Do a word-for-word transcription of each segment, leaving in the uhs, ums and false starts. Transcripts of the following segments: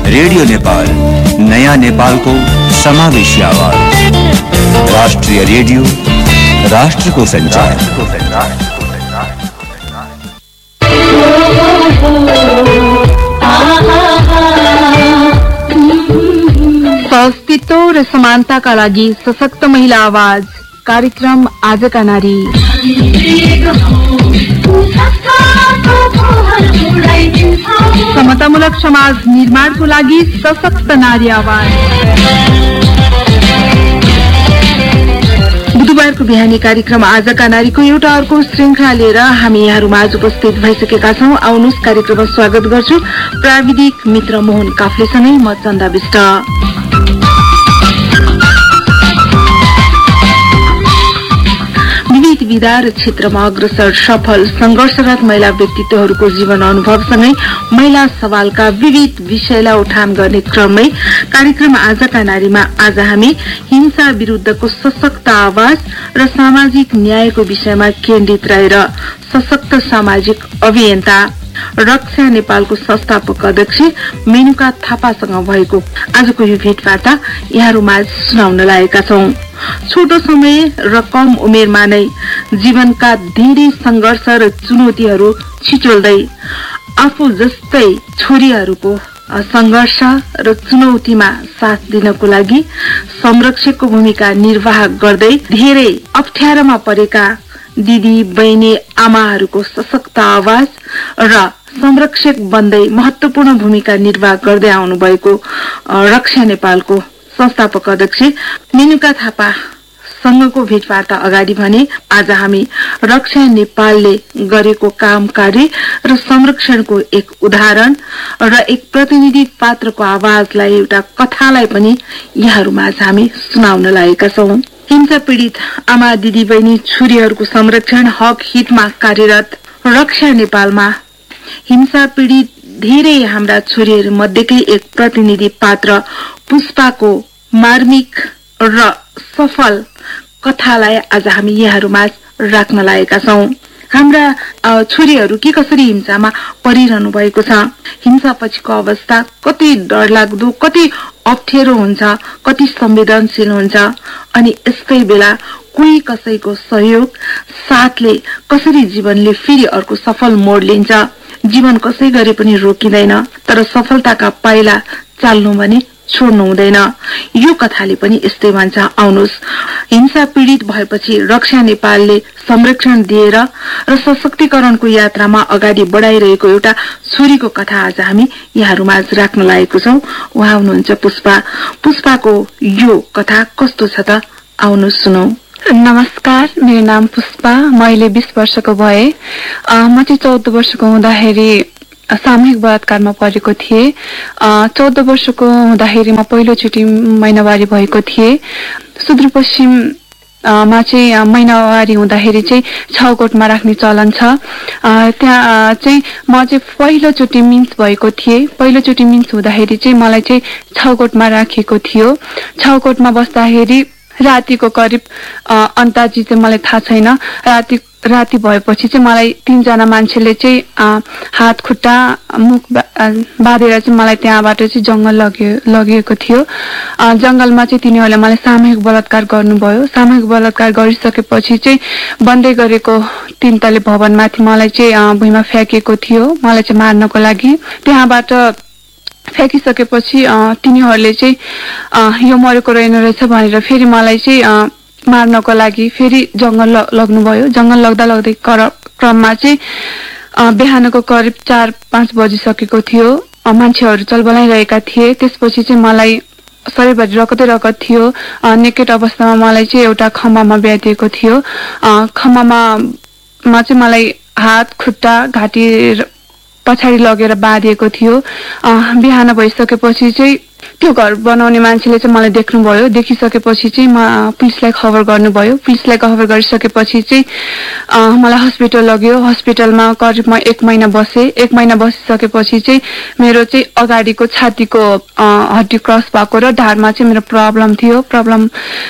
Radio Nepal, नयाँ नेपालको समावेशी आवाज। राष्ट्रिय रेडियो, राष्ट्रको संचार। अस्तित्व र समानताका लागि सशक्त महिला आवाज कार्यक्रम आजका नारी। समतामूलक समाज निर्माणको लागि सशक्त नारी आवाज। बुधबारको बिहानी कार्यक्रम आजका नारीको एउटा अर्को श्रृंखला लिएर हामी यहाँहरूमा आज उपस्थित भइसकेका छौं। आउनुहोस् कार्यक्रममा स्वागत गर्छु। प्राविधिक मित्र मोहन काफ्लेसँगै म चन्दा विष्ट। विविध विधा र क्षेत्रमा अग्रसर सफल संघर्षरत महिला व्यक्तित्वहरूको जीवन अनुभवसँगै महिला सवालका विविध विषयलाई उठान गर्ने क्रममै कार्यक्रम आजका नारीमा आज हामी हिंसा विरूद्धको सशक्त आवाज र सामाजिक न्यायको विषयमा केन्द्रित रहेर सशक्त सामाजिक अभियन्ता रक्षा नेपालको संस्थापक अध्यक्ष मेनुका थापासँग भएको आजको यो भेटवार्ता यहाँहरूमा सुनाउन लागेका छौं। छोटो समय र कम उमेरमा नै जीवनका धेरै संघर्ष र चुनौतीहरू छिचोल्दै आफू जस्तै छोरीहरूको संघर्ष र चुनौतीमा साथ दिनको लागि संरक्षकको भूमिका निर्वाह गर्दै धेरै अप्ठ्यारोमा परेका दिदी बहिनी आमाहरूको सशक्त आवाज र संरक्षक बन्दै महत्वपूर्ण भूमिका निर्वाह गर्दै आउनु भएको रक्षा नेपालको संस्थापक अध्यक्ष मेनुका थापा सँगको भेटवार्ता अगाडि भने आज हामी रक्षा नेपालले गरेको काम कार्य र संरक्षणको एक उदाहरण र एक प्रतिनिधि पात्रको आवाजलाई एउटा कथालाई पनि यहाँहरूमा आज हामी सुनाउन लागेका छौं। हिंसा पीड़ित आमा दिदी बहिनी छोरीहरूको संरक्षण हक हितमा कार्यरत रक्षा नेपालमा हिंसा पीड़ित धेरै हाम्रा छोरीहरू मध्येकै एक प्रतिनिधि पात्र पुष्पाको मार्मिक र सफल कथालाई आज हामी यहाँहरूमा राख्न लागेका छौं। हाम्रा छोरीहरू के कसरी हिंसामा परिरहनु भएको छ, हिंसा पछिको अवस्था कति डरलाग्दो, कति अप्ठ्यारो हुन्छ, कति संवेदनशील हुन्छ, अनि यस्तै बेला कोही कसैको सहयोग साथले कसरी जीवनले फेरि अर्को सफल मोड लिन्छ। जीवन कसै गरे पनि रोकिँदैन, तर सफलताका पाइला चाल्नु भने छोड्नु हुँदैन। यो कथाले पनि यस्तै भन्छ। आउनुहोस्, हिंसा पीड़ित भएपछि रक्षा नेपालले संरक्षण दिएर र सशक्तिकरणको यात्रामा अगाडि बढाइरहेको एउटा छोरीको कथा आज हामी यहाँहरूमा आज राख्न लागेको छौं। उहाँ हुनुहुन्छ पुष्पा। पुष्पाको यो कथा कस्तो छ त आउनुहोस् सुनौ। नमस्कार, मेरो नाम पुष्पा। म अहिले बीस वर्षको भए। म चाहिँ चौध वर्षको हुँदाखेरि सामूहिक बलात्कारमा परेको थिएँ। चौध वर्षको हुँदाखेरि म पहिलोचोटि महिनावारी भएको थिएँ। सुदूरपश्चिम मा चाहिँ महिनावारी हुँदाखेरि चाहिँ छाउकोटमा राख्ने चलन छ। त्यहाँ चाहिँ म चाहिँ पहिलोचोटि मिन्स भएको थिएँ। पहिलोचोटि मिन्स हुँदाखेरि चाहिँ मलाई चाहिँ छाउकोटमा राखेको थियो। छाउकोटमा बस्दाखेरि रातिको करिब अन्दाजी चाहिँ मलाई थाहा छैन, राति राति भएपछि चाहिँ मलाई तीनजना मान्छेले चाहिँ हात खुट्टा मुख बाँधेर चाहिँ मलाई त्यहाँबाट चाहिँ जंगल लग्यो लगिएको थियो। जंगलमा चाहिँ तिनीहरूले मलाई सामूहिक बलात्कार गर्नुभयो। सामूहिक बलात्कार गरिसकेपछि चाहिँ बन्दै गरेको तीन तले भवनमाथि मलाई चाहिँ भुइँमा फ्याँकेको थियो, मलाई चाहिँ मार्नको लागि। त्यहाँबाट फ्याँकिसकेपछि तिनीहरूले चाहिँ यो मरेको रहेन रहेछ भनेर फेरि मलाई चाहिँ मार्नको लागि फेरि जंगल लग्नुभयो। जंगल लग्दा लग्दै क्रममा चाहिँ बिहानको करिब चार पाँच बजिसकेको थियो। मान्छेहरू चलबलाइरहेका थिए। त्यसपछि चाहिँ मलाई शरीरभरि रगतै रगत थियो। नेकेट अवस्थामा मलाई चाहिँ एउटा खम्बामा ब्याटिएको थियो। खम्बामा मा चाहिँ मलाई हात खुट्टा घाँटी पछाडि लगेर बाँधिएको थियो। बिहान भइसकेपछि चाहिँ त्यो घर बनाउने मान्छेले चाहिँ मलाई देख्नुभयो। देखिसकेपछि चाहिँ म पुलिसलाई खबर गर्नुभयो। पुलिसलाई खबर गरिसकेपछि चाहिँ मलाई हस्पिटल लग्यो। हस्पिटलमा करिब म एक महिना बसेँ। एक महिना बसिसकेपछि चाहिँ मेरो चाहिँ अगाडिको छातीको हड्डी क्रस भएको र ढाडमा चाहिँ मेरो प्रब्लम थियो प्रब्लम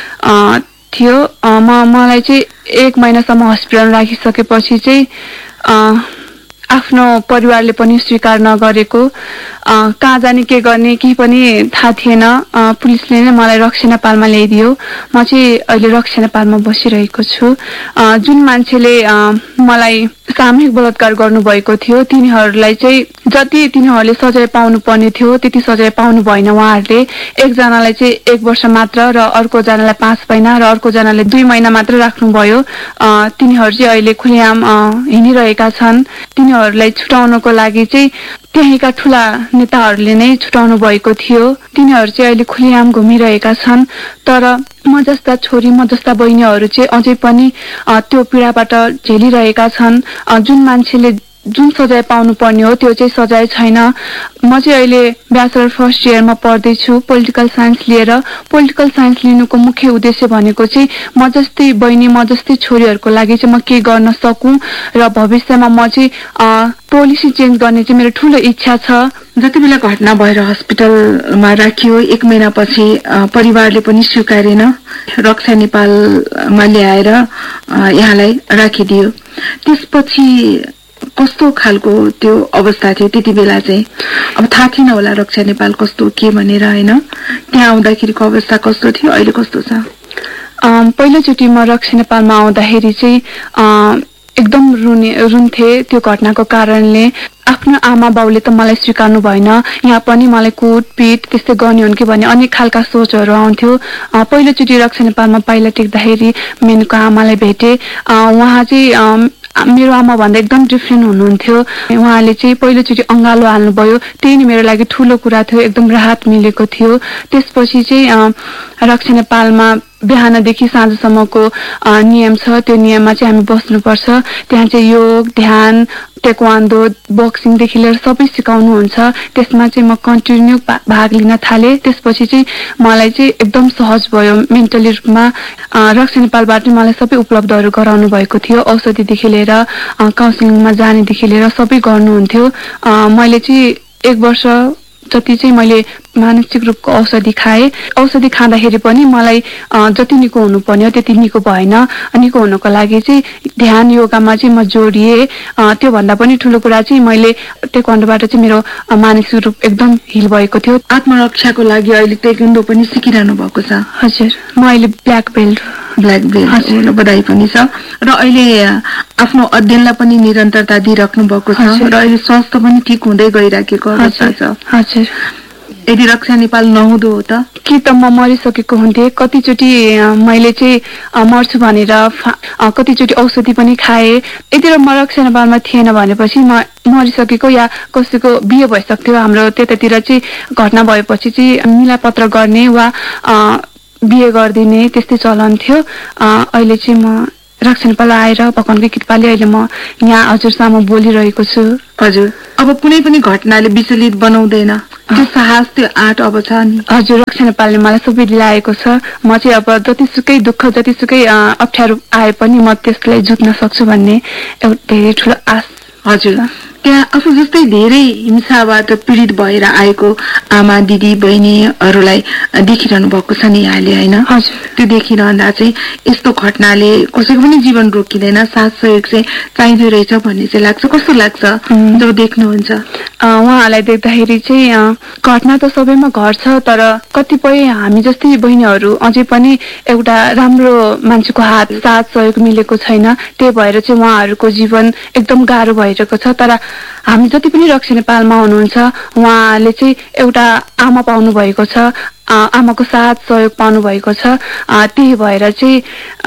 थियो म मलाई चाहिँ एक महिनासम्म हस्पिटल राखिसकेपछि चाहिँ आफ्नो परिवारले पनि स्वीकार नगरेको, कहाँ जाने के गर्ने केही पनि थाहा थिएन। पुलिसले नै मलाई रक्सी नेपालमा ल्याइदियो। म चाहिँ अहिले रक्सी नेपालमा बसिरहेको छु। जुन मान्छेले मलाई सामूहिक बलात्कार गर्नुभएको थियो तिनीहरूलाई चाहिँ जति तिनीहरूले सजाय पाउनु पर्ने थियो त्यति सजाय पाउनु भएन उहाँहरूले। एकजनालाई चाहिँ एक वर्ष मात्र र अर्कोजनालाई पाँच महिना र अर्कोजनाले दुई महिना मात्र राख्नुभयो। तिनीहरू चाहिँ अहिले खुलेआम हिँडिरहेका छन्। तिनीहरूलाई छुटाउनको लागि चाहिँ त्यहीँका ठूला नेताहरूले नै छुटाउनु भएको थियो। तिनीहरू चाहिँ अहिले खुलेआम घुमिरहेका छन्। तर म जस्ता छोरी म जस्ता बहिनीहरू चाहिँ अझै पनि त्यो पीडाबाट झेलिरहेका छन्। जुन मान्छेले जुन सजाय पाउनु पर्ने हो त्यो चाहिँ सजाय छैन। म चाहिँ अहिले ब्याचलर फर्स्ट इयरमा पढ्दैछु पोलिटिकल साइन्स लिएर। पोलिटिकल साइन्स लिनुको मुख्य उद्देश्य भनेको चाहिँ म जस्तै बहिनी म जस्तै छोरीहरूको लागि चाहिँ म के गर्न सकूँ र भविष्यमा म चाहिँ पोलिसी चेन्ज गर्ने चाहिँ मेरो ठुलो इच्छा छ। जति बेला घटना भएर हस्पिटलमा राखियो एक महिनापछि परिवारले पनि स्वीकारेन, रक्षा नेपालमा ल्याएर यहाँलाई राखिदियो। त्यसपछि कस्तो खालको त्यो अवस्था थियो त्यति बेला चाहिँ? अब थाहा थिएन होला रक्षा नेपाल कस्तो के भनेर होइन? त्यहाँ आउँदाखेरिको अवस्था कस्तो थियो, अहिले कस्तो छ? पहिलोचोटि म रक्षा नेपालमा आउँदाखेरि चाहिँ एकदम रुने रुन्थे त्यो घटनाको कारणले। आफ्नो आमा बाउले त मलाई स्वीकार्नु भएन, यहाँ पनि मलाई कुटपिट त्यस्तै गर्ने हुन् कि भन्ने अनेक खालका सोचहरू आउँथ्यो। पहिलोचोटि रक्षा नेपालमा पाइला टेक्दाखेरि मेनुको आमालाई भेटे। उहाँ चाहिँ मेरो आमा भन्दा एकदम डिफ्रेन्ट हुनुहुन्थ्यो। उहाँले चाहिँ पहिलोचोटि अँगालो हाल्नुभयो, त्यही नै मेरो लागि ठुलो कुरा थियो, एकदम राहत मिलेको थियो। त्यसपछि चाहिँ रक्षा नेपालमा बिहानदेखि साँझसम्मको नियम छ, त्यो नियममा चाहिँ हामी बस्नुपर्छ। त्यहाँ चाहिँ योग ध्यान टेक्वान्डो बक्सिङदेखि लिएर सबै सिकाउनुहुन्छ। त्यसमा चाहिँ म कन्टिन्यू भाग लिन थालेँ। त्यसपछि चाहिँ मलाई चाहिँ एकदम सहज भयो मेन्टली रूपमा। रक्षा नेपालबाट मलाई सबै उपलब्धहरू गराउनु भएको थियो, औषधिदेखि लिएर काउन्सिलिङमा जानेदेखि लिएर सबै गर्नुहुन्थ्यो। मैले चाहिँ एक वर्ष जति चाहिँ मैले मानसिक रूपको औषधि खाएँ। औषधि खाँदाखेरि पनि मलाई जति निको हुनुपर्ने हो त्यति निको भएन। निको हुनको लागि चाहिँ ध्यान योगामा चाहिँ म जोडिएँ। त्योभन्दा पनि ठुलो कुरा चाहिँ मैले टेक्वान्डोबाट चाहिँ मेरो मानसिक रूप एकदम हिल भएको थियो। आत्मरक्षाको लागि अहिले टेक्वान्डो पनि सिकिरहनु भएको छ? हजुर, म अहिले ब्ल्याक बेल्ट ब्ल्याक बेल्ट बधाई पनि छ। र अहिले आफ्नो अध्ययनलाई पनि निरन्तरता दिइराख्नु भएको छ र अहिले स्वास्थ्य पनि ठिक हुँदै गइराखेको अवस्था छ। हजुर, यदि रक्षा नेपाल नहुँदो हो त कि त म मरिसकेको हुन्थेँ। कतिचोटि मैले चाहिँ मर्छु भनेर कतिचोटि औषधि पनि खाएँ। यदि म रक्षा नेपालमा थिएन भनेपछि म मरिसकेको या कसैको बिहे भइसक्थ्यो। हाम्रो त्यतातिर चाहिँ घटना भएपछि चाहिँ मिलापत्र गर्ने वा बिहे गरिदिने त्यस्तै चलन थियो। अहिले चाहिँ म रक्षा नेपाल आएर भगवानको कृपाले अहिले म यहाँ हजुरसँग बोलिरहेको छु। हजुर, अब कुनै पनि घटनाले विचलित बनाउँदैन, त्यो साहस त्यो आँट अब छ नि? हजुर, रक्षा नेपालले मलाई सबै दिलाएको छ। म चाहिँ अब जतिसुकै दुःख जतिसुकै अप्ठ्यारो आए पनि म त्यसलाई जुट्न सक्छु भन्ने एउटा धेरै ठुलो आश। हजुर, त्यहाँ आफू जस्तै धेरै हिंसाबाट पीडित भएर आएको आमा दिदी बहिनीहरूलाई देखिरहनु भएको छ नि यहाँले होइन? त्यो देखिरहँदा चाहिँ यस्तो घटनाले कसैको पनि जीवन रोकिँदैन, साथ सहयोग चाहिँ चाहिँदो रहेछ भन्ने चाहिँ लाग्छ। कस्तो लाग्छ जब देख्नुहुन्छ? उहाँहरूलाई देख्दाखेरि चाहिँ घटना त सबैमा घट्छ, तर कतिपय हामी जस्तै बहिनीहरू अझै पनि एउटा राम्रो मान्छेको हात साथ सहयोग मिलेको छैन। त्यही भएर चाहिँ उहाँहरूको जीवन एकदम गाह्रो भइरहेको छ। तर हामी जति पनि रक्षा नेपालमा हुनुहुन्छ उहाँले चाहिँ एउटा आमा पाउनु भएको छ, आमाको साथ सहयोग पाउनु भएको छ। त्यही भएर चाहिँ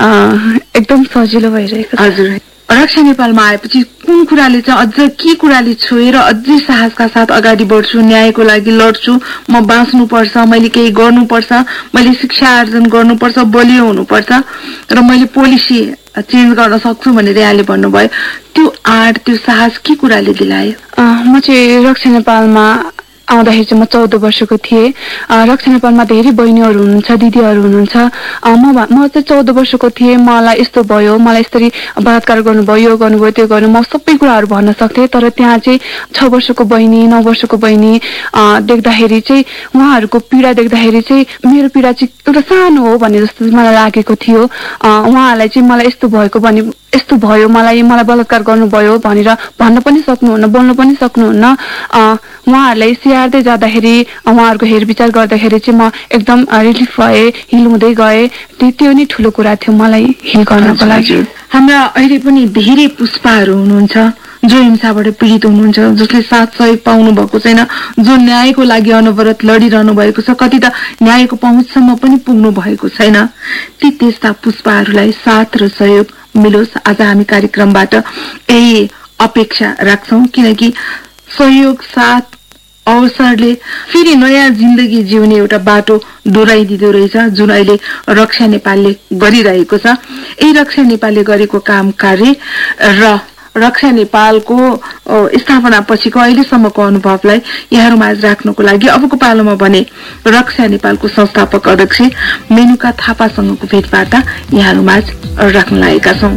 एकदम सजिलो भइरहेको छ। हजुर, रक्षा नेपालमा आएपछि कुन कुराले चाहिँ अझ के कुराले छोएर अझै साहसका साथ अगाडि बढ्छु, न्यायको लागि लड्छु, म बाँच्नुपर्छ, मैले केही गर्नुपर्छ, मैले शिक्षा आर्जन गर्नुपर्छ, बलियो हुनुपर्छ र मैले पोलिसी चेन्ज गर्न सक्छु भनेर यहाँले भन्नुभयो। त्यो आँट त्यो साहस के कुराले दिलायो? म चाहिँ रक्षा नेपालमा आउँदाखेरि चाहिँ म चौध वर्षको थिएँ। रक्षा नेपालमा धेरै बहिनीहरू हुनुहुन्छ, दिदीहरू हुनुहुन्छ। म म चाहिँ चौध वर्षको थिएँ, मलाई यस्तो भयो, मलाई यसरी बलात्कार गर्नुभयो, यो गर्नुभयो, त्यो गर्नु, म सबै कुराहरू भन्न सक्थेँ। तर त्यहाँ चाहिँ छ वर्षको बहिनी नौ वर्षको बहिनी देख्दाखेरि चाहिँ उहाँहरूको पीडा देख्दाखेरि चाहिँ मेरो पीडा चाहिँ एउटा सानो हो भन्ने जस्तो मलाई लागेको थियो। उहाँहरूलाई चाहिँ मलाई यस्तो भएको भन्ने यस्तो भयो, मलाई मलाई बलात्कार गर्नुभयो भनेर भन्न पनि सक्नुहुन्न, बोल्न पनि सक्नुहुन्न। उहाँहरूलाई स्याहार्दै जाँदाखेरि उहाँहरूको हेरविचार गर्दाखेरि चाहिँ म एकदम रिलिफ भए, हिल हुँदै गए। त्यो नै ठुलो कुरा थियो मलाई हिल गर्नको लागि। हाम्रा अहिले पनि धेरै पुष्पाहरू हुनुहुन्छ जो हिंसाबाट पीडित हुनुहुन्छ, जसले साथ सहयोग पाउनु भएको छैन, जो न्यायको लागि अनवरत लडिरहनु भएको छ, कति त न्यायको पहुँचसम्म पनि पुग्नु भएको छैन। ती त्यस्ता पुष्पाहरूलाई साथ र सहयोग मिलोस्, आज हामी कार्यक्रमबाट यही अपेक्षा राख्छौं, किनकि सहयोग, साथ, अवसरले फेरि नयाँ जिन्दगी जिउने एउटा बाटो डोराइदिँदो रहेछ, जुन अहिले रक्षा नेपालले गरिरहेको छ। यही रक्षा नेपालले गरेको काम कार्य र रक्षा नेपालको स्थापना पछिको अहिलेसम्मको अनुभवलाई यहाँहरूमा आज राख्नको लागि अबको पालोमा भने रक्षा नेपालको संस्थापक अध्यक्ष मेनुका थापासँगको भेटवार्ता यहाँहरूमा आज राख्न लागेका छौं।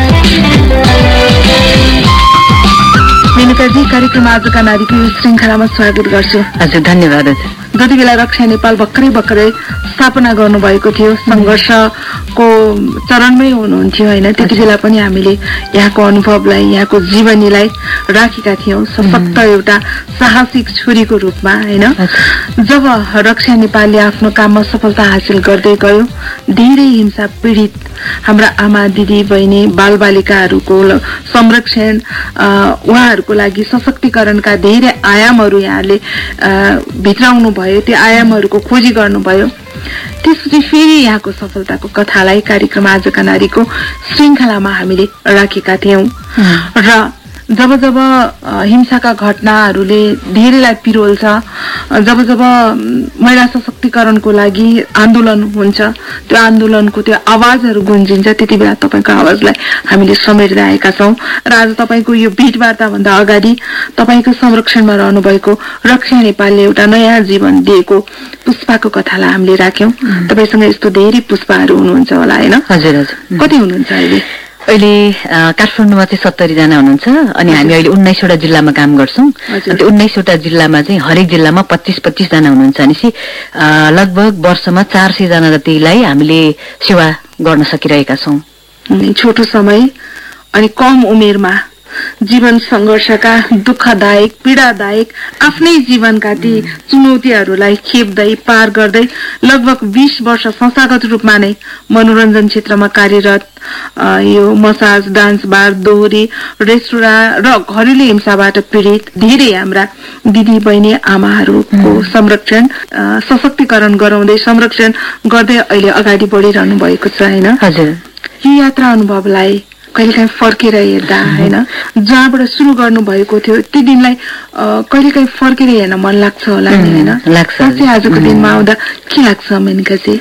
मेनुकाजी, कार्यक्रम आजका नारीको यो श्रृंखलामा स्वागत गर्छु। हजुर, धन्यवाद। जति बेला रक्षा नेपाल भर्खरै भर्खरै स्थापना गर्नुभएको थियो, संघर्षको चरणमै हुनुहुन्थ्यो होइन, त्यति बेला पनि हामीले यहाँको अनुभवलाई, यहाँको जीवनीलाई राखेका थियौं सशक्त एउटा साहसिक छोरीको रूपमा होइन। जब रक्षा नेपालले आफ्नो काममा सफलता हासिल गर्दै गयो, धेरै हिंसा पीडित हाम्रा आमा, दिदी, बहिनी, बालबालिकाहरूको संरक्षण, उहाँहरूको लागि सशक्तिकरणका धेरै आयामहरू यहाँले भित्राउनु भयो, त्यो आयामहरूको खोजी गर्नुभयो। त्यसपछि फेरि यहाँको सफलताको कथालाई कार्यक्रम आजका नारीको श्रृंखलामा हामीले राखेका थियौं र जब जब हिंसाका घटनाहरूले धेरैलाई पिरोल्छ, जब जब महिला सशक्तिकरणको लागि आन्दोलन हुन्छ, त्यो आन्दोलनको त्यो आवाजहरू गुन्जिन्छ, त्यति बेला तपाईँको आवाजलाई हामीले समेट्दै आएका छौं। र आज तपाईँको यो भेटवार्ता भन्दा अगाडि तपाईँको संरक्षणमा रहनुभएको रक्षा नेपालले एउटा नयाँ जीवन दिएको पुष्पाको कथालाई हामीले राख्यौं। तपाईँसँग यस्तो धेरै पुष्पाहरू हुनुहुन्छ होला होइन? हजुर हजुर। कति हुनुहुन्छ अहिले? अहिले काठमाडौँमा चाहिँ सत्तरी जना हुनुहुन्छ अनि हामी अहिले उन्नाइसवटा जिल्लामा काम गर्छौँ। त्यो उन्नाइसवटा जिल्लामा चाहिँ हरेक जिल्लामा पच्चिस पच्चिस जना हुनुहुन्छ। भनेपछि लगभग वर्षमा चार सय जना जतिलाई हामीले सेवा गर्न सकिरहेका छौँ। छोटो समय अनि कम उमेरमा जीवन संघर्षका दुःखदायक, पीडादायक आफ्नै जीवनका ती चुनौतीहरूलाई खेप्दै पार गर्दै लगभग बीस वर्ष संस्थागत रूपमा नै मनोरञ्जन क्षेत्रमा कार्यरत, यो मसाज, डान्स बार, दोहोरी, रेस्टुराँ र घरेलु हिंसाबाट पीडित धेरै हाम्रा दिदी बहिनी आमाहरूको संरक्षण, सशक्तिकरण गराउँदै संरक्षण गर्दै अहिले अगाडि बढिरहनु भएको छ होइन? हजुर। यो यात्रा अनुभवलाई कहिलेकाहीँ फर्केर हेर्दा होइन, जहाँबाट सुरु गर्नु भएको थियो त्यो दिनलाई कहिलेकाहीँ फर्केर हेर्न मन लाग्छ होला नि होइन? लाग्छ। आजको दिनमा आउँदा के लाग्छ मेनकाजी?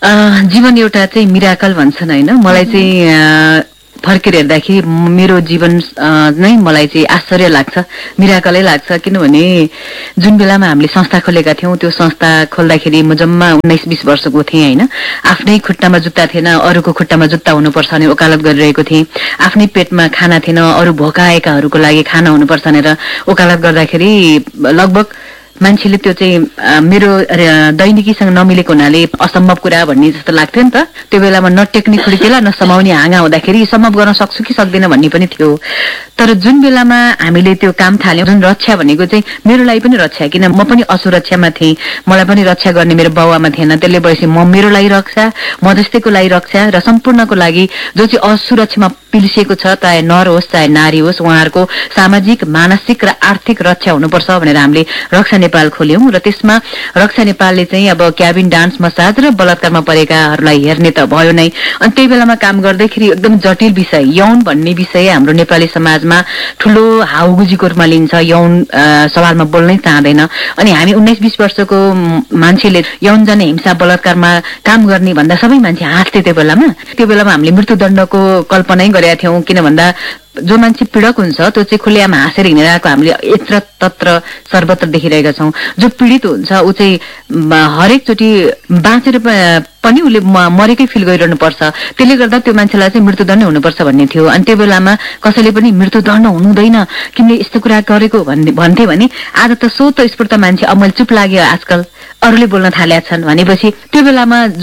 जीवन एउटा चाहिँ मिराकल भन्छन् होइन, मलाई चाहिँ फर्केर हेर्दाखेरि मेरो जीवन नै मलाई चाहिँ आश्चर्य लाग्छ, मिराकलै लाग्छ। किनभने जुन बेलामा हामीले संस्था खोलेका थियौँ, त्यो संस्था खोल्दाखेरि म जम्मा उन्नाइस बीस वर्षको थिएँ होइन। आफ्नै खुट्टामा जुत्ता थिएन, अरूको खुट्टामा जुत्ता हुनुपर्छ भने वकालत गरिरहेको थिएँ। आफ्नै पेटमा खाना थिएन, अरू भोकाएकाहरूको लागि खाना हुनुपर्छ भनेर वकालत गर्दाखेरि लगभग मान्छेले त्यो चाहिँ मेरो दैनिकीसँग नमिलेको हुनाले असम्भव कुरा भन्ने जस्तो लाग्थ्यो नि त। त्यो बेलामा न टेक्निक खुलिकेला न समाउने हाँगा हुँदाखेरि सम्भव गर्न सक्छु कि सक्दैन भन्ने पनि थियो। तर जुन बेलामा हामीले त्यो काम थाल्यौँ, जुन रक्षा भनेको चाहिँ मेरो लागि पनि रक्षा, किन म पनि असुरक्षामा थिएँ, मलाई पनि रक्षा गर्ने मेरो बाउआमा थिएन। त्यसले भएपछि म मेरो लागि रक्षा, म जस्तैको लागि रक्षा र सम्पूर्णको लागि जो चाहिँ असुरक्षामा पिल्सिएको छ, चाहे नर होस् चाहे नारी होस्, उहाँहरूको सामाजिक, मानसिक र आर्थिक रक्षा हुनुपर्छ भनेर हामीले रक्षा नेपाल खोल्यौं। र त्यसमा रक्षा नेपालले चाहिँ अब क्याबिन, डान्स, मसाज र बलात्कारमा परेकाहरूलाई हेर्ने त भयो नै। अनि त्यही बेलामा काम गर्दैखेरि एकदम जटिल विषय यौन भन्ने विषय हाम्रो नेपाली समाजमा ठुलो हाउगुजीको रूपमा लिन्छ, यौन सवालमा बोल्नै चाहँदैन। अनि हामी उन्नाइस बीस वर्षको मान्छेले यौन जन्य हिंसा बलात्कारमा काम गर्ने भन्दा सबै मान्छे हाँस्थे त्यो बेलामा। त्यो बेलामा हामीले मृत्युदण्डको कल्पनै गरेका थियौँ, किन भन्दा जो मान्छे पीडक हुन्छ त्यो चाहिँ खुलेआमा हाँसेर हिँडिरहेको हामीले यत्र तत्र सर्वत्र देखिरहेका छौँ। जो पीडित हुन्छ ऊ चाहिँ हरेकचोटि बाँचेर पनि उसले मरेकै फिल गरिरहनु पर्छ, त्यसले गर्दा त्यो मान्छेलाई चाहिँ मृत्युदण्ड हुनुपर्छ भन्ने थियो। अनि त्यो बेलामा कसैले पनि मृत्युदण्ड हुनुहुँदैन, किनले यस्तो कुरा गरेको भन्ने भन्थे भने आज त स्वतः स्फूर्त मान्छे अब मैले चुप लाग्यो, आजकल अरूले बोल्न थालेका छन् भनेपछि त्यो बेलामा जुन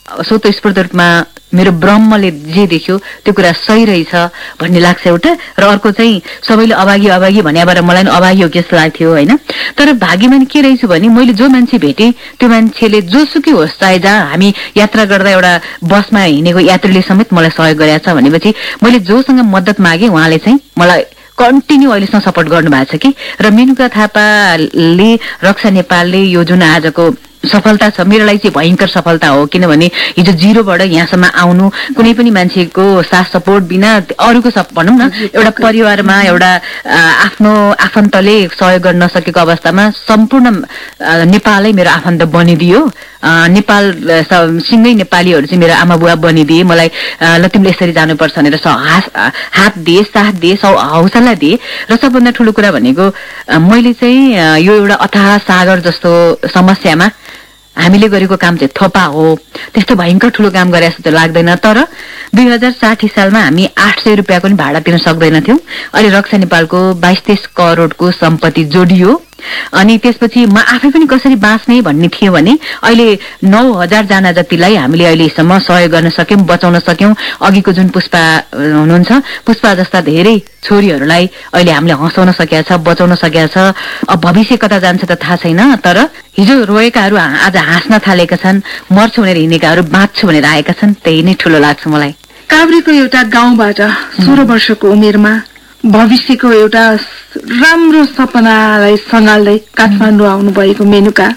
स्वतस्फूर्त रूपमा मेरो ब्रह्मले जे देख्यो त्यो कुरा सही रहेछ भन्ने लाग्छ एउटा, र अर्को चाहिँ सबैले अभागी अभागी भन्याबाट मलाई पनि अभागी हो जस्तो लाग्थ्यो होइन। तर भाग्यमानी के रहेछु भने मैले जो मान्छे भेटेँ त्यो मान्छेले जोसुकै होस्, चाहे जहाँ हामी यात्रा गर्दा एउटा बसमा हिँडेको यात्रीले समेत मलाई सहयोग गरेको छ भनेपछि मैले जोसँग मद्दत मागेँ उहाँले चाहिँ मलाई कन्टिन्यू अहिलेसम्म सपोर्ट गर्नु भएको छ कि। र मेनुका थापाले, रक्षा नेपालले यो जुन आजको सफलता छ मेरो लागि चाहिँ भयंकर सफलता हो, किनभने हिजो जिरोबाट यहाँसम्म आउनु कुनै पनि मान्छेको साथ सपोर्ट बिना अरूको सब भनौँ न एउटा परिवारमा एउटा आफ्नो आफन्तले सहयोग गर्न नसकेको अवस्थामा सम्पूर्ण नेपालै मेरो आफन्त बनिदियो। नेपाल सँगै नेपालीहरू चाहिँ मेरो आमा बुवा बनिदिए, मलाई ल तिमीले यसरी जानुपर्छ भनेर हात दिए, साथ दिए, हौसला दिए। र सबभन्दा ठुलो कुरा भनेको मैले चाहिँ यो एउटा अथाह सागर जस्तो समस्यामा हामीले गरेको काम चाहिँ थोपा हो, त्यस्तो भयंकर ठुलो काम गरे जस्तो लाग्दैन। तर दुई हजार साठी सालमा हामी आठ सय रुपियाँको पनि भाडा तिर्न सक्दैनथ्यौँ। अहिले रक्षा नेपालको बाइस तेइस करोडको सम्पत्ति जोडियो, अनि त्यसपछि म आफै पनि कसरी बाँच्ने भन्ने थियो भने अहिले नौ हजार जना जतिलाई हामीले अहिलेसम्म सहयोग गर्न सक्यौं, बचाउन सक्यौं। अघिको जुन पुष्पा हुनुहुन्छ, पुष्पा जस्ता धेरै छोरीहरूलाई अहिले हामीले हँसाउन सकेका छ, बचाउन सकेका छ। अब भविष्य कता जान्छ त थाहा छैन, तर हिजो रोएकाहरू आज हाँस्न थालेका छन्, मर्छु भनेर हिँडेकाहरू बाँच्छु भनेर आएका छन्। त्यही नै ठुलो लाग्छ मलाई। काभ्रेको एउटा गाउँबाट सोह्र वर्षको उमेरमा भविष्यको एउटा राम्रो सपनालाई सँगाल्दै काठमाडौँ आउनु भएको मेनुका,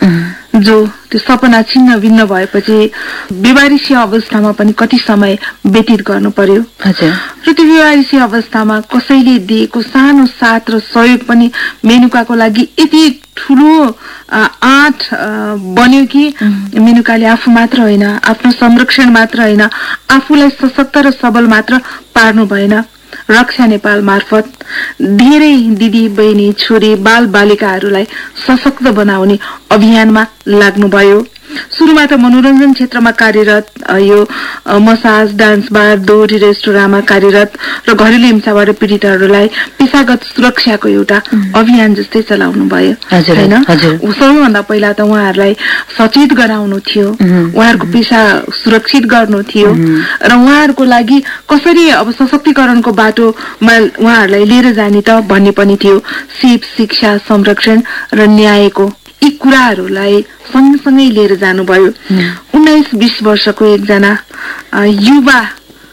जो त्यो सपना छिन्न भिन्न भएपछि बेवारिसी अवस्थामा पनि कति समय व्यतीत गर्नु पर्यो। र त्यो बेवारिसी अवस्थामा कसैले दिएको सानो साथ र सहयोग पनि मेनुकाको लागि यति ठुलो आँट बन्यो कि मेनुकाले आफू मात्र होइन, आफ्नो संरक्षण मात्र होइन, आफूलाई सशक्त र सबल मात्र पार्नु भएन, रक्षा नेपाल मार्फत धेरै दिदी बहिनी छोरी बाल बालिकाहरूलाई सशक्त बनाउने अभियानमा लाग्नुभयो। सुरुमा त मनोरञ्जन क्षेत्रमा कार्यरत, यो मसाज, डान्स बार, दोहोरी रेस्टुराँमा कार्यरत र घरेलु हिंसाबाट पीडितहरूलाई पेशागत सुरक्षाको एउटा अभियान जस्तै चलाउनु भयो हैन। सबैभन्दा पहिला त उहाँहरूलाई सचेत गराउनु थियो, उहाँहरूको पेशा सुरक्षित गर्नु थियो र उहाँहरूको लागि कसरी अब सशक्तिकरणको बाटोमा उहाँहरूलाई लिएर जाने त भन्ने पनि थियो। सिप, शिक्षा, संरक्षण र न्यायको यी कुराहरूलाई सँगसँगै लिएर जानुभयो। उन्नाइस बीस वर्षको एकजना युवा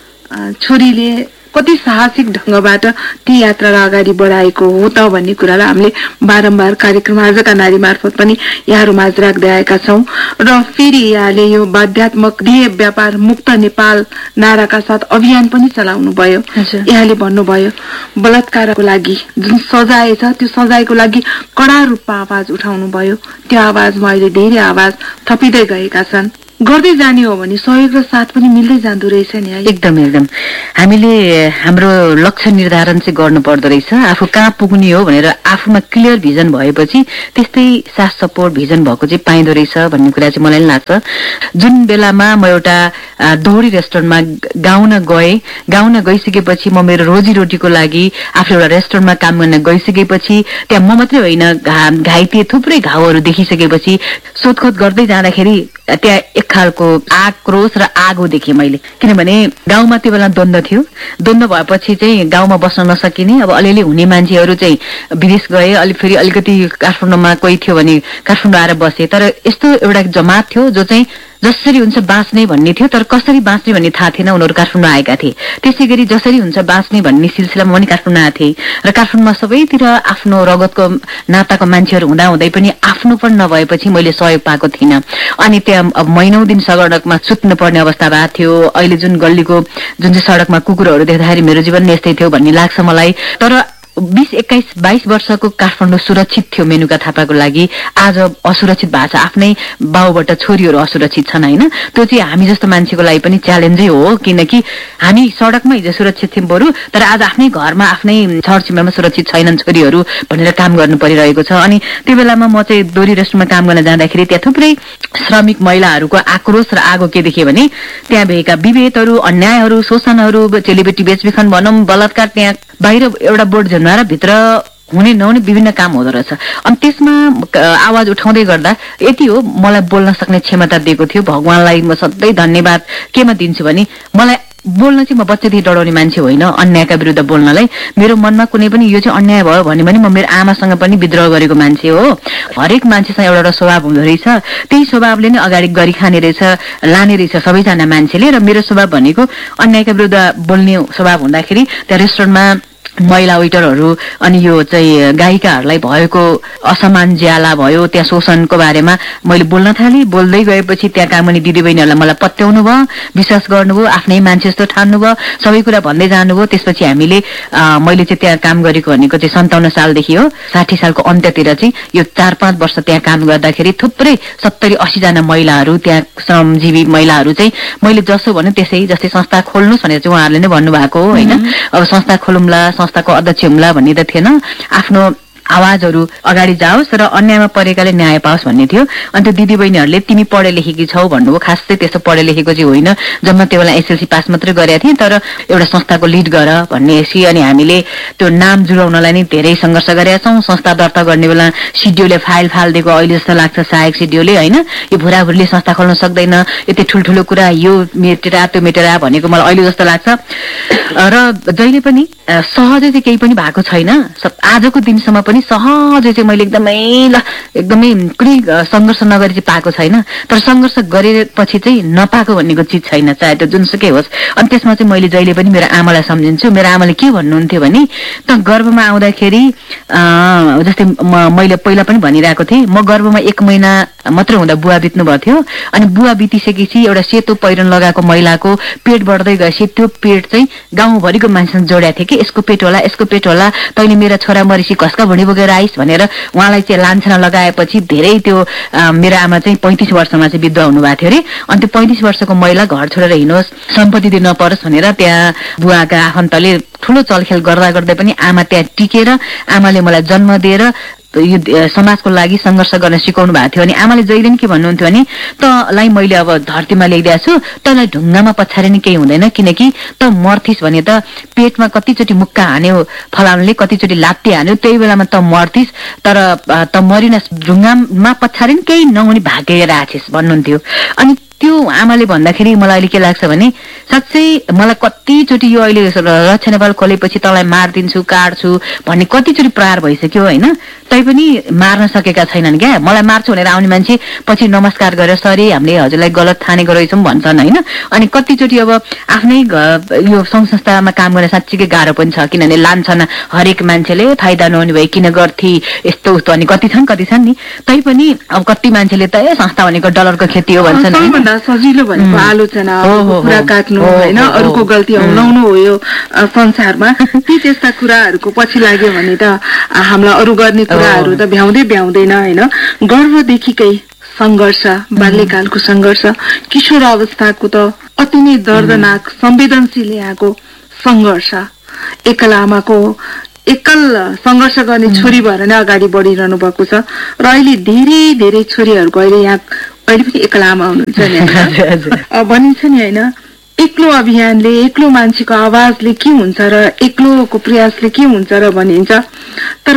छोरीले कति साहसिक ढंगबाट ती यात्रालाई अगाडि बढाएको हो त भन्ने कुरालाई हामीले बारम्बार कार्यक्रम आजका नारी मार्फत पनि यहाँहरू माझ राख्दै आएका छौं। र फेरि यहाँले यो बाध्यात्मक देह व्यापार मुक्त नेपाल नाराका साथ अभियान पनि चलाउनु भयो। यहाँले भन्नुभयो बलात्कारको लागि जुन सजाय छ त्यो सजायको लागि कडा रूपमा आवाज उठाउनु भयो। त्यो आवाजमा अहिले धेरै आवाज थपिँदै गएका छन्। गर्दै जाने हो भने सहयोग र साथ पनि मिल्दै जाँदो रहेछ नि। एकदम एकदम हामीले हाम्रो लक्ष्य निर्धारण चाहिँ गर्नु पर्दो रहेछ। आफू कहाँ पुग्ने हो भनेर आफूमा क्लियर भिजन भएपछि त्यस्तै साथ सपोर्ट भिजन भएको चाहिँ पाइँदो रहेछ भन्ने कुरा चाहिँ मलाई लाग्छ। जुन बेलामा म एउटा दोहोरी रेस्टुरेन्टमा गाउन गएँ, गाउन गइसकेपछि म मेरो रोजीरोटीको लागि आफू एउटा रेस्टुरेन्टमा काम गर्न गइसकेपछि त्यहाँ म मात्रै होइन घाइते थुप्रै घाउहरू देखिसकेपछि सोधखोज गर्दै जाँदाखेरि त्यहाँ एक खालको आक्रोश र आगो देखेँ मैले। किनभने गाउँमा त्यो बेला द्वन्द्व थियो, द्वन्द्व भएपछि चाहिँ गाउँमा बस्न नसकिने, अब अलिअलि हुने मान्छेहरू चाहिँ विदेश गए, अलि फेरि अलिकति काठमाडौँमा कोही थियो भने काठमाडौँ आएर बसे। तर यस्तो एउटा जमात थियो जो चाहिँ जसरी हुन्छ बाँच्ने भन्ने थियो, तर कसरी बाँच्ने भन्ने थाहा थिएन। उनीहरू काठमाडौँ आएका थिए, त्यसै गरी जसरी हुन्छ बाँच्ने भन्ने सिलसिलामा पनि काठमाडौँ आएको थिए। र काठमाडौँमा सबैतिर आफ्नो रगतको नाताको मान्छेहरू हुँदा हुँदै पनि आफ्नो पनि नभएपछि मैले सहयोग पाएको थिइनँ। अनि त्यहाँ अब महिनौ दिन सडकमा सुत्नु पर्ने अवस्था भएको थियो। अहिले जुन गल्लीको जुन चाहिँ सडकमा कुकुरहरू देख्दाखेरि मेरो जीवन यस्तै थियो भन्ने लाग्छ मलाई। तर बीस एक्काइस बाइस वर्षको काठमाडौँ सुरक्षित थियो मेनुका थापाको लागि, आज असुरक्षित भएको छ। आफ्नै बाउबाट छोरीहरू असुरक्षित छन् होइन। त्यो चाहिँ हामी जस्तो मान्छेको लागि पनि च्यालेन्जै हो, किनकि हामी सडकमा हिजो सुरक्षित थियौँ बरु, तर आज आफ्नै घरमा आफ्नै छरछिमेकमा सुरक्षित छैनन् छोरीहरू भनेर काम गर्नु परिरहेको छ। अनि त्यो बेलामा म चाहिँ दोहोरी रेस्टुरेन्टमा काम गर्न जाँदाखेरि त्यहाँ थुप्रै श्रमिक महिलाहरूको आक्रोश र आगो के देखेँ भने त्यहाँ भएका विभेदहरू, अन्यायहरू, शोषणहरू, चेलीबेटी बेचबिखन भनौँ, बलात्कार, त्यहाँ बाहिर एउटा बोर्ड झन्माएर भित्र हुने नहुने विभिन्न काम हुँदो रहेछ। अनि त्यसमा आवाज उठाउँदै गर्दा यति हो, मलाई बोल्न सक्ने क्षमता दिएको थियो भगवानलाई म सधैँ धन्यवाद केमा दिन्छु भने मलाई बोल्न चाहिँ म बच्चादेखि डराउने मान्छे होइन, अन्यायका विरुद्ध बोल्नलाई। मेरो मनमा कुनै पनि यो चाहिँ अन्याय भयो भने पनि म मेरो आमासँग पनि विद्रोह गरेको मान्छे हो। हरेक मान्छेसँग एउटा एउटा स्वभाव हुँदो रहेछ, त्यही स्वभावले नै अगाडि गरी खाने रहेछ, लाने रहेछ सबैजना मान्छेले। र मेरो स्वभाव भनेको अन्यायका विरुद्ध बोल्ने स्वभाव हुँदाखेरि त्यहाँ रेस्टुरेन्टमा महिला वेटरहरू अनि यो चाहिँ गायिकाहरूलाई भएको असमान ज्याला भयो, त्यहाँ शोषणको बारेमा मैले बोल्न थालेँ। बोल्दै गएपछि त्यहाँ काम गर्ने दिदीबहिनीहरूलाई मलाई पत्याउनु भयो, विश्वास गर्नुभयो, आफ्नै मान्छे जस्तो ठान्नुभयो, सबै कुरा भन्दै जानुभयो। त्यसपछि हामीले मैले चाहिँ त्यहाँ काम गरेको भनेको चाहिँ सन्ताउन्न सालदेखि हो, साठी सालको अन्त्यतिर चाहिँ यो चार पाँच वर्ष त्यहाँ काम गर्दाखेरि थुप्रै सत्तरी अस्सीजना महिलाहरू, त्यहाँ श्रमजीवी महिलाहरू चाहिँ मैले जसो भन्यो त्यसै, जस्तै संस्था खोल्नुहोस् भनेर चाहिँ उहाँहरूले नै भन्नुभएको हो होइन। अब संस्था खोलौँला, संस्थाको अध्यक्ष हुम्ला भन्ने त थिएन, आफ्नो आवाजहरू अगाडि जाओस् र अन्यायमा परेकाले न्याय पाओस् भन्ने थियो। अनि त्यो दिदीबहिनीहरूले तिमी पढे लेखेकी छौ भन्नुभयो। खास चाहिँ त्यस्तो पढे लेखेको चाहिँ होइन, जम्मा त्यो बेला एसएलसी पास मात्रै गरेका थिएँ, तर एउटा संस्थाको लिड गर भन्नेपछि अनि हामीले त्यो नाम जुडाउनलाई नै धेरै सङ्घर्ष गरेका छौँ। संस्था दर्ता गर्ने बेला सिडिओले फाइल फालिदिएको अहिले जस्तो लाग्छ, सहायक सिडिओले होइन, यो भुराभुरीले संस्था खोल्न सक्दैन, यति ठुल्ठुलो कुरा यो मेटेरा त्यो मेटेरा भनेको मलाई अहिले जस्तो लाग्छ। र जहिले पनि सहजै चाहिँ केही पनि भएको छैन, आजको दिनसम्म पनि सहजै चाहिँ मैले एकदमै ल एकदमै कुनै सङ्घर्ष नगरी चाहिँ पाएको छैन। तर सङ्घर्ष गरेपछि चाहिँ नपाएको भन्नेको चिज छैन, चाहे त्यो जुनसुकै होस्। अनि त्यसमा चाहिँ मैले जहिले पनि मेरो आमालाई सम्झिन्छु। मेरो आमाले के भन्नुहुन्थ्यो भने त गर्भमा आउँदाखेरि जस्तै मैले पहिला पनि भनिरहेको थिएँ, म गर्भमा एक महिना मात्र हुँदा बुवा बित्नु भएको थियो। अनि बुवा बितिसकेपछि एउटा सेतो पहिरन लगाएको महिलाको पेट बढ्दै गएपछि त्यो पेट चाहिँ गाउँभरिको मान्छेसँग जोड्या थियो कि यसको पेट होला, यसको पेट होला, तैँले मेरा छोरा मरेपछि कसका भुँडी बोकेर आइस भनेर उहाँलाई चाहिँ लान्छना लगाएपछि धेरै त्यो मेरो आमा चाहिँ पैँतिस वर्षमा चाहिँ विधवा हुनुभएको थियो अरे। अनि त्यो पैँतिस वर्षको महिला घर छोडेर हिँडोस्, सम्पत्ति दिन नपरोस् भनेर त्यहाँ बुवाका आफन्तले ठुलो चलखेल गर्दा गर्दै पनि आमा त्यहाँ टिकेर आमाले मलाई जन्म दिएर यो समाजको लागि सङ्घर्ष गर्न सिकाउनु भएको थियो। अनि आमाले जहिले पनि के भन्नुहुन्थ्यो भने तँलाई मैले अब धरतीमा ल्याइदिएको छु, तँलाई ढुङ्गामा पछाडि नै केही हुँदैन, किनकि त मर्थिस् भने त पेटमा कतिचोटि मुक्का हान्यो फलाउनले, कतिचोटि लात्ती हान्यो, त्यही बेलामा त मर्थिस्, तर त मरिनस्, ढुङ्गामा पछाडि नै केही नहुने भाग्य राखेस् भन्नुहुन्थ्यो। अनि त्यो आमाले भन्दाखेरि मलाई अहिले के लाग्छ भने साँच्चै मलाई कतिचोटि यो अहिले रक्षा नेपाल खोलेपछि तँलाई मारिदिन्छु काट्छु भन्ने कतिचोटि प्रहार भइसक्यो होइन, तैपनि मार्न सकेका छैनन् क्या। मलाई मार्छु भनेर आउने मान्छे पछि नमस्कार गरेर सरी हामीले हजुरलाई गलत ठानेको रहेछौँ भन्छन् होइन। अनि कतिचोटि अब आफ्नै यो सङ्घ संस्थामा काम गर्न साँच्चीकै गाह्रो पनि छ, किनभने लान्छन् हरेक मान्छेले, फाइदा नहुने भए किन गर्थी यस्तो उस्तो अनि कति छन् कति छन् नि। तैपनि अब कति मान्छेले त ए संस्था भनेको डलरको खेती हो भन्छन्। सजिलो भनेको आलोचना, कुरा काट्नु होइन, अरूको गल्ती औलाउनु हो यो संसारमा। ती त्यस्ता कुराहरूको पछि लाग्यो भने त हामीलाई अरू गर्ने कुराहरू त भ्याउँदै भ्याउँदैन होइन। गर्भदेखिकै सङ्घर्ष, बाल्यकालको सङ्घर्ष, किशोर अवस्थाको त अति नै दर्दनाक संवेदनशील यहाँको सङ्घर्ष, एकल आमाको एकल सङ्घर्ष गर्ने छोरी भएर नै अगाडि बढिरहनु भएको छ। र अहिले धेरै धेरै छोरीहरूको अहिले यहाँ अहिले पनि एकल आमा हुनुहुन्छ नि भनिन्छ नि होइन, एक्लो अभियानले एक्लो मान्छेको आवाजले के हुन्छ र एक्लोको प्रयासले के हुन्छ र भनिन्छ। तर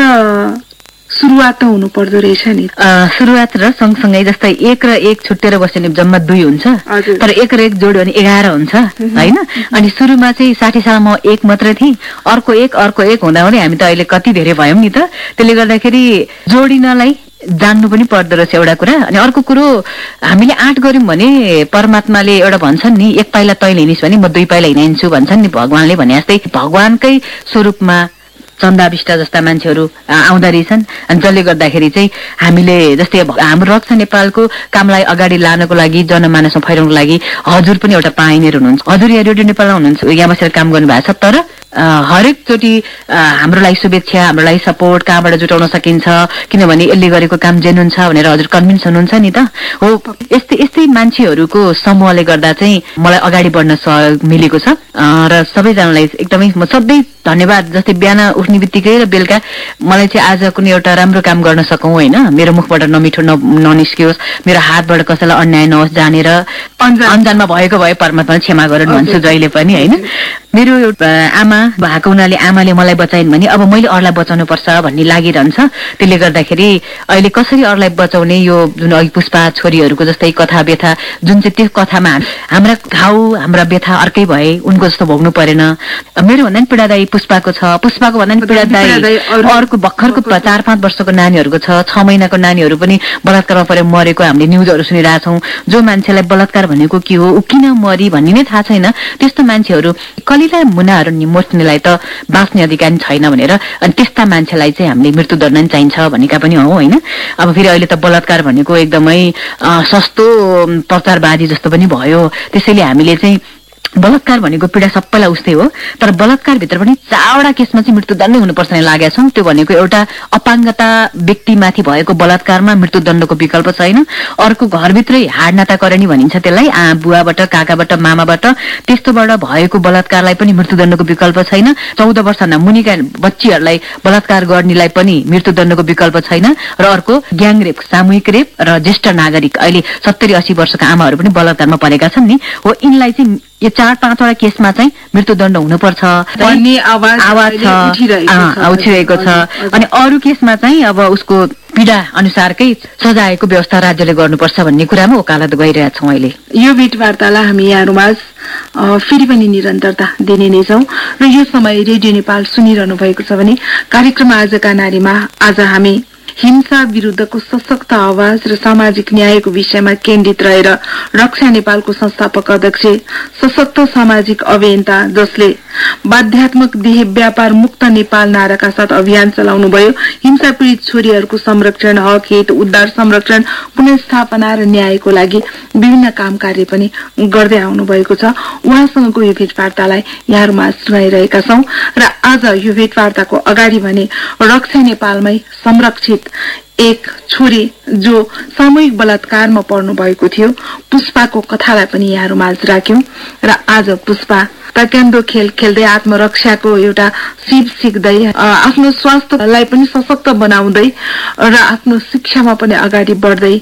सुरुवात त हुनु पर्दो रहेछ नि। सुरुवात र सँगसँगै जस्तै एक र एक छुट्टेर बस्यो भने जम्मा दुई हुन्छ, तर एक र एक जोड्यो भने एघार हुन्छ होइन। अनि सुरुमा चाहिँ साठी सालमा एक मात्रै थिएँ, अर्को एक अर्को एक हुँदा हुँदै हामी त अहिले कति धेरै भयौँ नि त। त्यसले गर्दाखेरि जोडिनलाई जान्नु पनि पर्दो रहेछ एउटा कुरा। अनि अर्को कुरो हामीले आँट गर्यौँ भने परमात्माले एउटा भन्छन् नि, एक पाइला तैँले हिँडिस् भने म दुई पाइला हिँडाइन्छु भन्छन् नि भगवानले भने जस्तै। भगवानकै स्वरूपमा चन्दा विष्ट जस्ता मान्छेहरू आउँदा रहेछन्। अनि जसले गर्दाखेरि चाहिँ हामीले जस्तै हाम्रो रक्षा नेपालको कामलाई अगाडि लानको लागि, जनमानसमा फैलाउनको लागि हजुर पनि एउटा पाइनियर हुनुहुन्छ। हजुर यहाँ रेडियो नेपालमा हुनुहुन्छ, यहाँ बसेर काम गर्नु भएको छ, तर हरेक चोटि हाम्रो लागि शुभेच्छा, हाम्रो लागि सपोर्ट कहाँबाट जुटाउन सकिन्छ, किनभने यसले गरेको काम जेन्युन छ भनेर हजुर कन्भिन्स हुनुहुन्छ नि त हो। यस्तै यस्तै मान्छेहरूको समूहले गर्दा चाहिँ मलाई अगाडि बढ्न सहयोग मिलेको छ। र सबैजनालाई एकदमै म सधैँ धन्यवाद। जस्तै बिहान उठ्ने बित्तिकै र बेलुका मलाई चाहिँ आज कुनै एउटा राम्रो काम गर्न सकौँ होइन, मेरो मुखबाट नमिठो ननिस्कियोस्, मेरो हातबाट कसैलाई अन्याय नहोस्, जानेर अनजानमा भएको भए परमात्माले क्षमा गरून् भन्छु जहिले पनि होइन। मेरो आमा भएको हुनाले आमाले मलाई बचाइन् भने अब मैले अरूलाई बचाउनु पर्छ भन्ने लागिरहन्छ। त्यसले गर्दाखेरि अहिले कसरी अरूलाई बचाउने, यो जुन अघि पुष्पा छोरीहरूको जस्तै कथा व्यथा जुन चाहिँ त्यो कथामा हाम्रा घाउ हाम्रा व्यथा अर्कै भए उनको जस्तो भोग्नु परेन। मेरो भन्दा पनि पीडादायी पुष्पाको छ, पुष्पाको भन्दा पनि पीडादायी अर्को भर्खरको चार पाँच वर्षको नानीहरूको छ, छ महिनाको नानीहरू पनि बलात्कारमा परेर मरेको हामीले न्युजहरू सुनिरहेछौँ। जो मान्छेलाई बलात्कार भनेको के हो, ऊ किन मरी भन्ने नै थाहा छैन, त्यस्तो मान्छेहरू कलिला मुनाहरू निमोच्नेलाई त बाँच्ने अधिकार छैन भनेर अनि त्यस्ता मान्छेलाई चाहिँ हामीले मृत्युदण्ड नै चाहिन्छ भनेका पनि हौ होइन। अब फेरि अहिले त बलात्कार भनेको एकदमै सस्तो प्रचारवादी जस्तो पनि भयो। त्यसैले हामीले चाहिँ बलात्कार भनेको पीडा सबैलाई उस्तै हो, तर बलात्कारभित्र पनि चारवटा केसमा चाहिँ मृत्युदण्ड हुनुपर्छ नै लागेका छौँ। त्यो भनेको एउटा अपाङ्गता व्यक्तिमाथि भएको बलात्कारमा मृत्युदण्डको विकल्प छैन। अर्को घरभित्रै हाडनाताकरणी भनिन्छ त्यसलाई, आ बुवाबाट काकाबाट मामाबाट त्यस्तोबाट भएको बलात्कारलाई पनि मृत्युदण्डको विकल्प छैन। चौध वर्षभन्दा मुनिका बच्चीहरूलाई बलात्कार गर्नेलाई पनि मृत्युदण्डको विकल्प छैन। र अर्को ग्याङ रेप, सामूहिक रेप र ज्येष्ठ नागरिक अहिले सत्तरी अस्सी वर्षका आमाहरू पनि बलात्कारमा परेका छन् नि, हो यिनलाई चाहिँ यो चार पाँचवटा केसमा चाहिँ मृत्युदण्ड हुनुपर्छ भन्ने आवाज उठिरहेको छ। अनि अरू केसमा चाहिँ अब उसको पीडा अनुसारकै सजायको व्यवस्था राज्यले गर्नुपर्छ भन्ने कुरामा वकालत गरिरहेका छौँ। अहिले यो भेटवार्तालाई हामी यहाँहरूमाझ फेरि पनि निरन्तरता दिने नै छौँ र यो समय रेडियो नेपाल सुनिरहनु भएको छ भने कार्यक्रम आजका नारीमा आज हामी हिंसा विरुद्धको सशक्त आवाज र सामाजिक न्यायको विषयमा केन्द्रित रहेर रक्षा नेपालको संस्थापक अध्यक्ष, सशक्त सामाजिक अभियन्ता जसले बाध्यात्मक देह व्यापार मुक्त नेपाल नाराका साथ अभियान चलाउनुभयो, हिंसा पीड़ित छोरीहरूको संरक्षण, हक हित, उद्धार, संरक्षण, पुनर्स्थापना र न्यायको लागि विभिन्न काम कार्य पनि गर्दै आउनु भएको छ। उहाँसँगको यो भेटवार्तालाई यहाँहरूमा सुनाइरहेका छौं र आज यो भेटवार्ताको अगाडि भने रक्षा नेपालमै संरक्षित एक छोरी जो सामूहिक बलात्कारमा पर्नु भएको थियो पुष्पाको कथालाई पनि यहाँहरूमाझ राख्यौं र आज पुष्पा ताइक्वान्डो खेल खेल्दै आत्मरक्षाको एउटा सिप सिक्दै आफ्नो स्वास्थ्यलाई पनि सशक्त बनाउँदै र आफ्नो शिक्षामा पनि अगाडि बढ्दै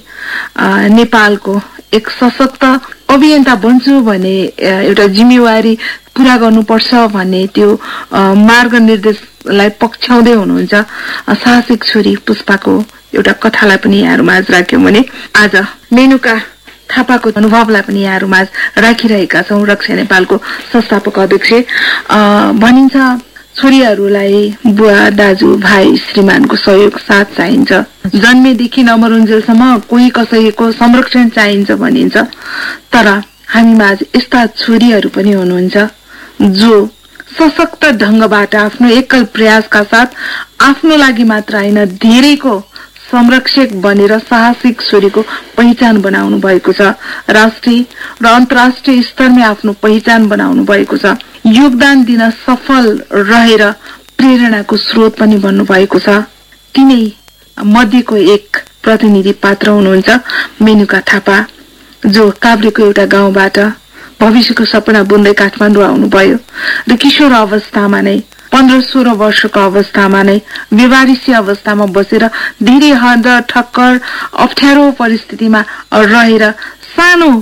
नेपालको एक सशक्त अभियन्ता बन्छु भने एउटा जिम्मेवारी पूरा गर्नुपर्छ भन्ने त्यो मार्ग निर्देशलाई पक्षाउँदै हुनुहुन्छ साहसिक छोरी पुष्पाको एउटा कथालाई पनि यहाँहरूमाझ राख्यौं भने आज मेनुका थापाको अनुभवलाई पनि यहाँहरूमाझ राखिरहेका छौं। रक्षा नेपालको संस्थापक अध्यक्ष भनिन्छ छोरीहरूलाई बुवा, दाजु, भाइ, श्रीमानको सहयोग साथ चाहिन्छ। जन्मेदेखि नमरुन्जेलसम्म कोही कसैको संरक्षण चाहिन्छ भनिन्छ। तर हामीमाझ यस्ता छोरीहरू पनि हुनुहुन्छ जो सशक्त ढंगबाट आफ्नो एकल प्रयासका साथ आफ्नो लागि मात्र हैन धेरैको संरक्षक बनेर साहसिक छोरीको पहिचान बनाउनु भएको छ। राष्ट्रिय र अन्तर्राष्ट्रिय स्तरमा आफ्नो पहिचान बनाउनु भएको छ। योगदान दिन सफल रहेर प्रेरणाको स्रोत पनि बन्नु भएको छ। तिनै मध्येको एक प्रतिनिधि पात्र हुनुहुन्छ मेनुका थापा, जो काभ्रेको एउटा गाउँबाट भविष्यको सपना बुन्दै काठमाडौँ आउनुभयो र किशोर अवस्थामा नै पन्ध्र सोह्र वर्षको अवस्थामा नै व्यवहारिसी अवस्थामा बसेर धेरै हद ठक्कर अप्ठ्यारो परिस्थितिमा रहेर सानो